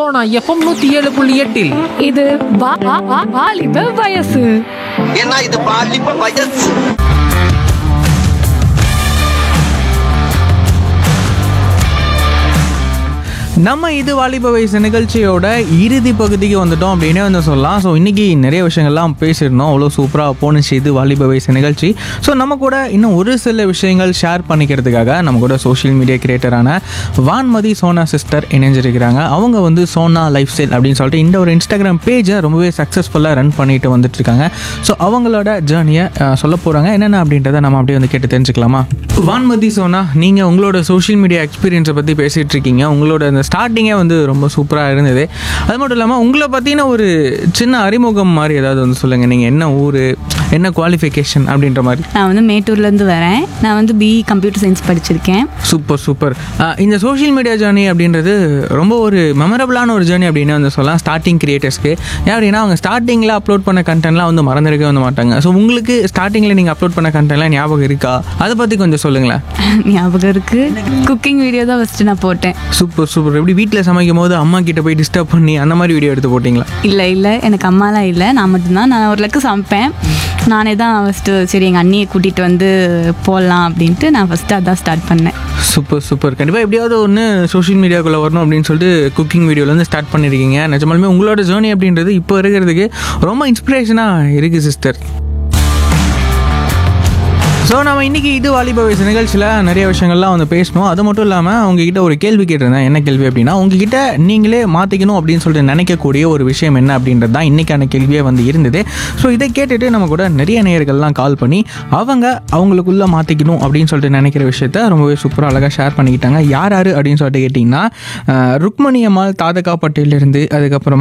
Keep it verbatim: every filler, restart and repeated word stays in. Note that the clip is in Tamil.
சோனா எஃப்எம் நூத்தி ஏழு புள்ளி எட்டில் இது வா- வா- வா- வாலிப வயசு. ஏன்னா இது பாலிப்ப வயசு. நம்ம இது வாலிப வயசு நிகழ்ச்சியோட இறுதி பகுதிக்கு வந்துட்டோம் அப்படின்னே வந்து சொல்லலாம். ஸோ இன்றைக்கி நிறைய விஷயங்கள்லாம் பேசியிருந்தோம். அவ்வளோ சூப்பராக போணுச்சு இது வாலிப வயசு நிகழ்ச்சி. ஸோ நம்ம கூட இன்னும் ஒரு சில விஷயங்கள் ஷேர் பண்ணிக்கிறதுக்காக நம்ம கூட social media கிரியேட்டரான Vanmathi Sona sister இணைஞ்சிருக்கிறாங்க. அவங்க வந்து சோனா லைஃப் ஸ்டைல் அப்படின்னு சொல்லிட்டு இந்த ஒரு இன்ஸ்டாகிராம் பேஜை ரொம்பவே சக்ஸஸ்ஃபுல்லாக ரன் பண்ணிட்டு வந்துட்டுருக்காங்க. ஸோ அவங்களோட ஜேர்னியை சொல்ல போகிறாங்க என்னென்ன அப்படின்றத நம்ம அப்படியே வந்து கேட்டு தெரிஞ்சுக்கலாமா? வான்மதி சோனா, நீங்கள் உங்களோட சோஷியல் மீடியா எக்ஸ்பீரியன்ஸை பற்றி பேசிகிட்டு இருக்கீங்க. உங்களோட அந்த ஸ்டார்டிங்கே வந்து ரொம்ப சூப்பராக இருந்தது. அது மட்டும் இல்லாமல் உங்களை பற்றின ஒரு சின்ன அறிமுகம் மாதிரி ஏதாவது வந்து சொல்லுங்கள். நீங்கள் என்ன ஊர், என்ன குவாலிஃபிகேஷன் அப்படின்ற மாதிரி. நான் வந்து மேட்டூர்லேருந்து வரேன். நான் வந்து பிஇ கம்ப்யூட்டர் சயின்ஸ் படிச்சிருக்கேன். Super super. இந்த சோஷியல் மீடியா ஜேர்னி அப்படின்றது ரொம்ப ஒரு மெமரபிளான ஒரு ஜேர்னி அப்படின்னு வந்து சொல்லலாம் ஸ்டார்டிங் கிரியேட்டர்ஸ்க்கு. ஏன் அப்படின்னா அவங்க ஸ்டார்டிங்கில் அப்லோட் பண்ண கண்டென்ட்லாம் வந்து மறந்துருக்கவே வந்து மாட்டாங்க. ஸோ உங்களுக்கு ஸ்டார்டிங்கில் நீங்கள் அப்லோட் பண்ண கண்டென்ட்லாம் ஞாபகம் இருக்கா? அதை பற்றி கொஞ்சம் சொல்லுங்களேன். ஞாபகம் இருக்குது. குக்கிங் வீடியோ தான் ஃபஸ்ட்டு நான் போட்டேன். Super super. எப்படி வீட்டில் சமைக்கும் போது அம்மா கிட்ட போய் டிஸ்டர்ப் பண்ணி அந்த மாதிரி வீடியோ எடுத்து போட்டிங்களா? இல்லை இல்லை, எனக்கு அம்மாலாம் இல்லை, நான் மட்டும்தான். நான் ஓரளவுக்கு சமைப்பேன். நானே தான் ஃபஸ்ட்டு சரி எங்கள் அண்ணியை கூட்டிகிட்டு வந்து போடலாம் அப்படின்ட்டு நான் ஃபஸ்ட்டு அதான் ஸ்டார்ட் பண்ணேன். Super super. கண்டிப்பாக எப்படியாவது ஒன்று சோஷியல் மீடியாக்குள்ளே வரணும் அப்படின்னு சொல்லிட்டு குக்கிங் வீடியோலேருந்து ஸ்டார்ட் பண்ணியிருக்கீங்க. நிஜமாலுமே உங்களோட ஜேர்னி அப்படின்றது இப்போ இருக்கிறதுக்கு ரொம்ப இன்ஸ்பிரேஷனாக இருக்குது சிஸ்டர். ஸோ நம்ம இன்றைக்கி இது வாலிப வயசு நிகழ்ச்சியில் நிறைய விஷயங்கள்லாம் வந்து பேசணும். அது மட்டும் இல்லாமல் உங்ககிட்ட ஒரு கேள்வி கேட்டிருந்தேன். என்ன கேள்வி அப்படின்னா, உங்ககிட்ட நீங்களே மாற்றிக்கணும் அப்படின்னு சொல்லிட்டு நினைக்கக்கூடிய ஒரு விஷயம் என்ன அப்படின்றது தான் இன்றைக்கான கேள்வியே வந்து இருந்தது. ஸோ இதை கேட்டுட்டு நம்ம கூட நிறைய நேயர்கள்லாம் கால் பண்ணி அவங்க அவங்களுக்குள்ளே மாற்றிக்கணும் அப்படின்னு சொல்லிட்டு நினைக்கிற விஷயத்த ரொம்பவே சூப்பராக அழகாக ஷேர் பண்ணிக்கிட்டாங்க. யார் யார் அப்படின்னு சொல்லிட்டு கேட்டிங்கன்னா, ருக்மணி அம்மாள் தாதகா பட்டேலேருந்து, அதுக்கப்புறமா